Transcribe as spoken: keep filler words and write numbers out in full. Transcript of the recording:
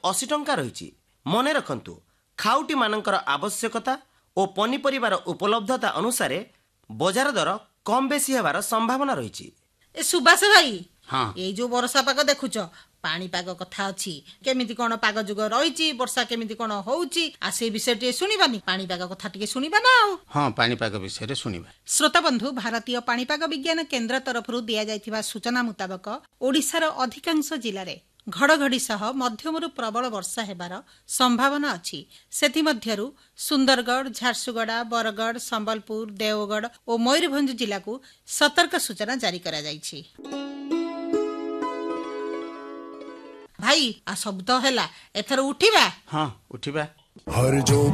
ଅଶୀ ଟଙ୍କା ରହିଛି। ମନେ ରଖନ୍ତୁ, ଖାଉଟି ମାନଙ୍କର ଆବଶ୍ୟକତା ଓ ପନିପରିବାର ଉପଲବ୍ଧତା ଅନୁସାରେ ବଜାର ଦର କମ୍ ବେଶୀ ହେବାର ସମ୍ଭାବନା ରହିଛି। ଏ ସୁବାସ ଭାଇ, ହଁ ଏଇ ଯୋଉ ବର୍ଷା ପାଗ ଦେଖୁଛ, ପାଣିପାଗ କଥା ଅଛି, କେମିତି କଣ ପାଗ ଯୁଗ ରହିଛି, ବର୍ଷା କେମିତି କଣ ହଉଛି, ଆଉ ସେଇ ବିଷୟ ଟିକେ ଶୁଣିବାନି? ପାଣିପାଗ କଥା ଟିକେ ଶୁଣିବା ନା ଆଉ। ହଁ ପାଣିପାଗ ବିଷୟରେ ଶୁଣିବା। ଶ୍ରୋତା ବନ୍ଧୁ, ଭାରତୀୟ ପାଣିପାଗ ବିଜ୍ଞାନ କେନ୍ଦ୍ର ତରଫରୁ ଦିଆଯାଇଥିବା ସୂଚନା ମୁତାବକ ଓଡ଼ିଶାର ଅଧିକାଂଶ ଜିଲ୍ଲାରେ ଘଡ଼ଘଡ଼ି ସହ ମଧ୍ୟମରୁ ପ୍ରବଳ ବର୍ଷା ହେବାର ସମ୍ଭାବନା ଅଛି। ସେଥିମଧ୍ୟରୁ ସୁନ୍ଦରଗଡ଼, ଝାରସୁଗୁଡ଼ା, ବରଗଡ଼, ସମ୍ବଲପୁର, ଦେଓଗଡ଼ ଓ ମୟୂରଭଞ୍ଜ ଜିଲ୍ଲାକୁ ସତର୍କ ସୂଚନା ଜାରି କରାଯାଇଛି। ଭାଇ, ଆ ଶବ୍ଦ ହେଲା, ଏଥର ଉଠିବା। ହଁ ଉଠିବା। हर जो